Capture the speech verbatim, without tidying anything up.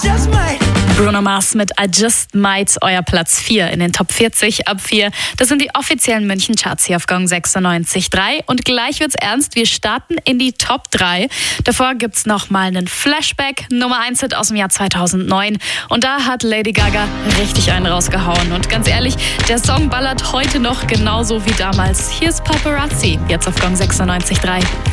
just might. Bruno Mars mit I Just Might, euer Platz vier in den Top vierzig ab vier. Das sind die offiziellen München-Charts hier auf Gong sechsundneunzig Komma drei. Und gleich wird's ernst, wir starten in die Top drei. Davor gibt's noch mal einen Flashback, Nummer eins Hit aus dem Jahr zweitausendneun. Und da hat Lady Gaga richtig einen rausgehauen. Und ganz ehrlich, der Song ballert heute noch genauso wie damals. Hier ist Paparazzi, jetzt auf Gong sechsundneunzig Komma drei.